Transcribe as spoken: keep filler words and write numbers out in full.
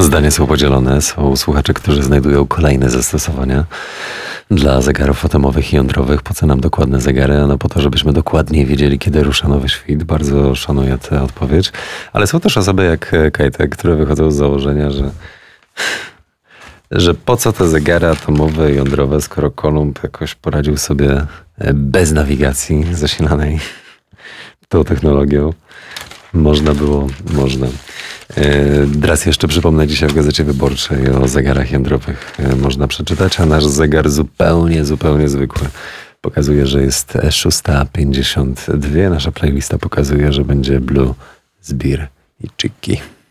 Zdania są podzielone. Są słuchacze, którzy znajdują kolejne zastosowania dla zegarów atomowych i jądrowych. Po co nam dokładne zegary? Ano po to, żebyśmy dokładnie wiedzieli, kiedy rusza nowy świt. Bardzo szanuję tę odpowiedź. Ale są też osoby jak Kajtek, które wychodzą z założenia, że że po co te zegary atomowe i jądrowe, skoro Kolumb jakoś poradził sobie bez nawigacji zasilanej tą technologią. Można było, można. Raz jeszcze przypomnę, dzisiaj w Gazecie Wyborczej o zegarach jądrowych można przeczytać, a nasz zegar zupełnie, zupełnie zwykły pokazuje, że jest szósta pięćdziesiąt dwa. Nasza playlista pokazuje, że będzie Blue, Zbir i Chicky.